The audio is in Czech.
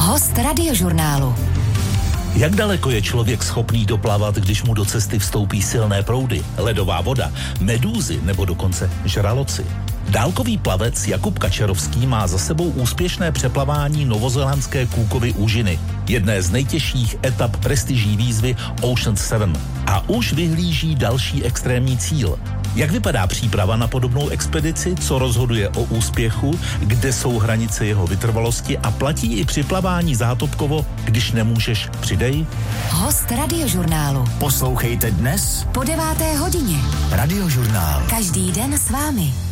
Host Radiožurnálu. Jak daleko je člověk schopný doplavat, když mu do cesty vstoupí silné proudy, ledová voda, medúzy nebo dokonce žraloci? Dálkový plavec Jakub Kačerovský má za sebou úspěšné přeplavání novozélandské Cookovy úžiny, jedné z nejtěžších etap prestižní výzvy Ocean's 7, a už vyhlíží další extrémní cíl. Jak vypadá příprava na podobnou expedici, co rozhoduje o úspěchu, kde jsou hranice jeho vytrvalosti a platí i při plavání zátopkovo, když nemůžeš, přidej? Host Radiožurnálu. Poslouchejte dnes Po 9. hodině. Radiožurnál. Každý den s vámi.